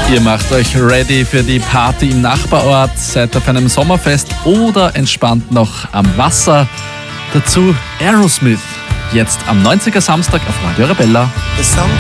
Ihr macht euch ready für die Party im Nachbarort, seid auf einem Sommerfest oder entspannt noch am Wasser. Dazu Aerosmith, jetzt am 90er Samstag auf Radio Arabella.